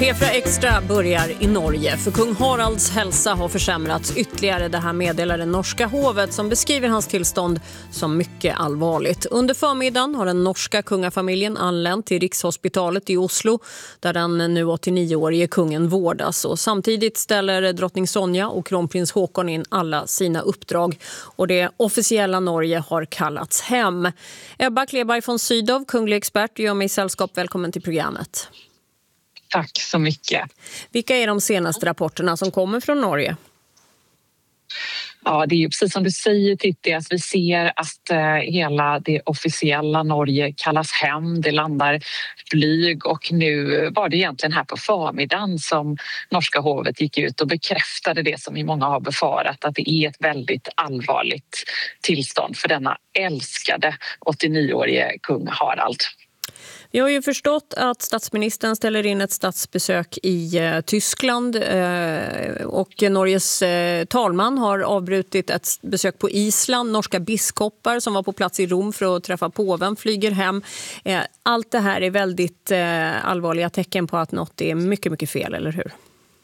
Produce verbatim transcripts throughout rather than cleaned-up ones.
P fyra Extra börjar i Norge, för kung Haralds hälsa har försämrats ytterligare. Det här meddelar det norska hovet som beskriver hans tillstånd som mycket allvarligt. Under förmiddagen har den norska kungafamiljen anlänt till Rikshospitalet i Oslo där den nu åttionio-årige kungen vårdas. Och samtidigt ställer drottning Sonja och kronprins Håkon in alla sina uppdrag. Och det officiella Norge har kallats hem. Ebba Kleberg från Sydov, kunglig expert, gör mig sällskap. Välkommen till programmet. Tack så mycket. Vilka är de senaste rapporterna som kommer från Norge? Ja, det är ju precis som du säger, Titti, att vi ser att eh, hela det officiella Norge kallas hem. Det landar flyg och nu var det egentligen här på förmiddagen som norska hovet gick ut och bekräftade det som många har befarat, att det är ett väldigt allvarligt tillstånd för denna älskade åttionio-årige kung Harald. Vi har ju förstått att statsministern ställer in ett statsbesök i eh, Tyskland eh, och Norges eh, talman har avbrutit ett besök på Island. Norska biskopar som var på plats i Rom för att träffa påven flyger hem. Eh, allt det här är väldigt eh, allvarliga tecken på att något är mycket, mycket fel, eller hur?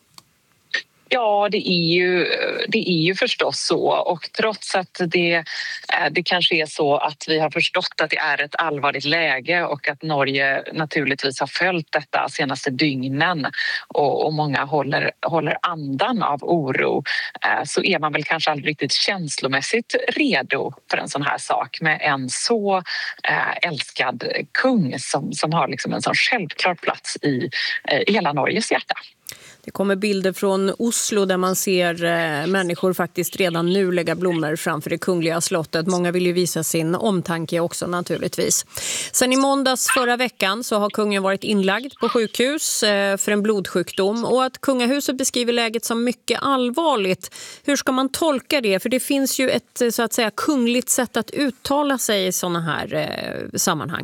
Ja, det är ju, det är ju förstås så, och trots att det, det kanske är så att vi har förstått att det är ett allvarligt läge och att Norge naturligtvis har följt detta senaste dygnen och, och många håller, håller andan av oro, så är man väl kanske aldrig riktigt känslomässigt redo för en sån här sak med en så älskad kung som, som har liksom en sån självklar plats i, i hela Norges hjärta. Det kommer bilder från Oslo där man ser eh, människor faktiskt redan nu lägga blommor framför det kungliga slottet. Många vill ju visa sin omtanke också naturligtvis. Sen i måndags förra veckan så har kungen varit inlagd på sjukhus eh, för en blodsjukdom. Och att kungahuset beskriver läget som mycket allvarligt. Hur ska man tolka det? För det finns ju ett så att säga kungligt sätt att uttala sig i sådana här eh, sammanhang.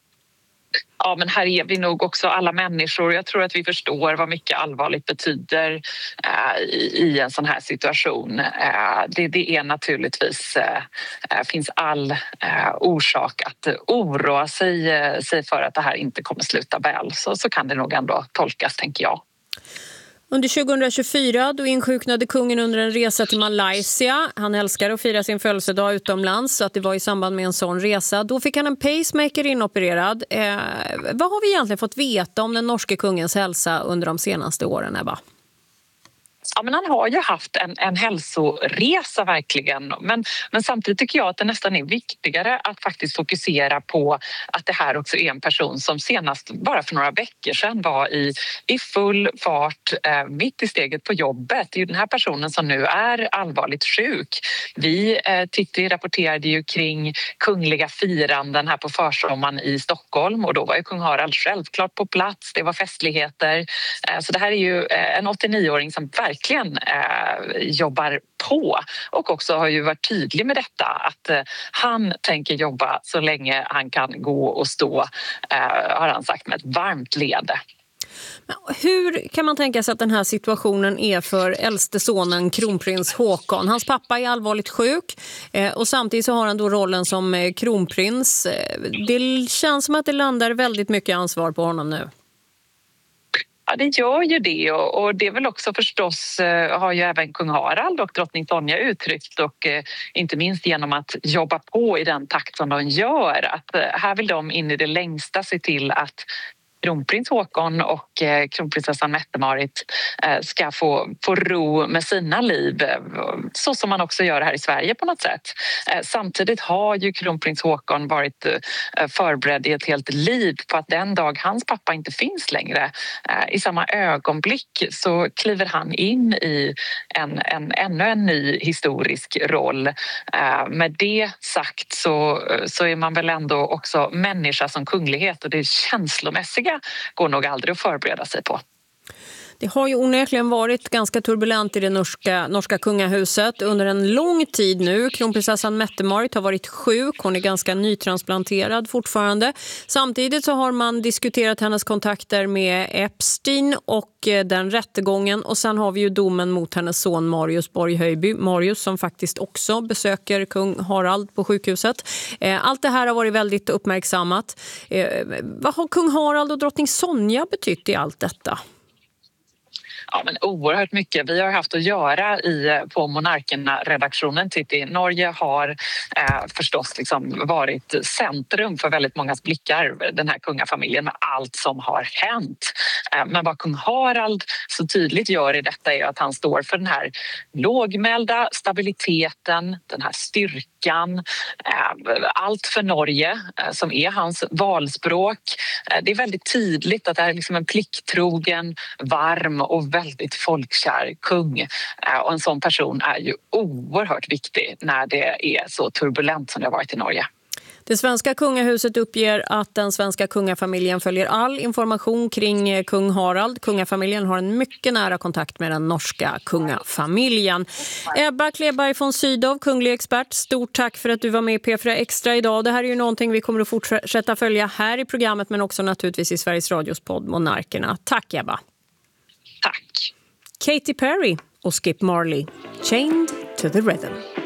Ja, men här är vi nog också alla människor. Jag tror att vi förstår vad mycket allvarligt betyder eh, i, i en sån här situation. Eh, det, det är naturligtvis, eh, finns all eh, orsak att oroa sig, eh, sig för att det här inte kommer sluta väl. Så, så kan det nog ändå tolkas, tänker jag. Under tjugohundratjugofyra då insjuknade kungen under en resa till Malaysia. Han älskar att fira sin födelsedag utomlands, så att det var i samband med en sån resa. Då fick han en pacemaker inopererad. Eh, vad har vi egentligen fått veta om den norske kungens hälsa under de senaste åren, Ebba? Ja, men han har ju haft en, en hälsoresa verkligen, men, men samtidigt tycker jag att det nästan är viktigare att faktiskt fokusera på att det här också är en person som senast bara för några veckor sedan var i, i full fart eh, mitt i steget på jobbet. Det är ju den här personen som nu är allvarligt sjuk. Vi eh, Titti rapporterade ju kring kungliga firanden här på försommaren i Stockholm och då var ju kung Harald självklart på plats. Det var festligheter. Eh, så det här är ju eh, en åttionio-åring som verkligen verkligen eh, jobbar på och också har ju varit tydlig med detta att eh, han tänker jobba så länge han kan gå och stå, eh, har han sagt med ett varmt leende. Hur kan man tänka sig att den här situationen är för äldste sonen kronprins Håkon? Hans pappa är allvarligt sjuk eh, och samtidigt så har han då rollen som eh, kronprins. Det känns som att det landar väldigt mycket ansvar på honom nu. Ja, det gör ju det och, och det är väl också förstås eh, har ju även kung Harald och drottning Sonja uttryckt och eh, inte minst genom att jobba på i den takt som de gör. Att eh, här vill de in i det längsta se till att kronprins Håkon och eh, kronprinsessan Mette-Marit eh, ska få, få ro med sina liv, eh, så som man också gör här i Sverige på något sätt. Eh, samtidigt har ju kronprins Håkon varit eh, förberedd i ett helt liv på att den dag hans pappa inte finns längre, eh, i samma ögonblick så kliver han in i en, en, ännu en ny historisk roll. Eh, med det sagt så, så är man väl ändå också människa som kunglighet och det känslomässiga går nog aldrig att förbereda sig på. Det har ju onekligen varit ganska turbulent i det norska, norska kungahuset under en lång tid nu. Kronprinsessan Mette-Marit har varit sjuk, hon är ganska nytransplanterad fortfarande. Samtidigt så har man diskuterat hennes kontakter med Epstein och den rättegången. Och sen har vi ju domen mot hennes son Marius Borg-Höjby. Marius som faktiskt också besöker kung Harald på sjukhuset. Allt det här har varit väldigt uppmärksammat. Vad har kung Harald och drottning Sonja betytt i allt detta? Ja, men oerhört mycket. Vi har haft att göra i, på Monarkerna-redaktionen. Titti, Norge har eh, förstås liksom varit centrum för väldigt mångas blickar, den här kungafamiljen, med allt som har hänt. Eh, men vad kung Harald så tydligt gör i detta är att han står för den här lågmälda stabiliteten, den här styrkan, eh, allt för Norge eh, som är hans valspråk. Eh, det är väldigt tydligt att det är liksom en plikttrogen, varm och väldigt folkkär kung. Och en sån person är ju oerhört viktig när det är så turbulent som det har varit i Norge. Det svenska kungahuset uppger att den svenska kungafamiljen följer all information kring kung Harald. Kungafamiljen har en mycket nära kontakt med den norska kungafamiljen. Ebba Kleberg von Sydow, kunglig expert, stort tack för att du var med i P fyra Extra idag. Det här är ju någonting vi kommer att fortsätta följa här i programmet, men också naturligtvis i Sveriges Radios podd Monarkerna. Tack Ebba. Tack. Katy Perry och Skip Marley, Chained to the Rhythm.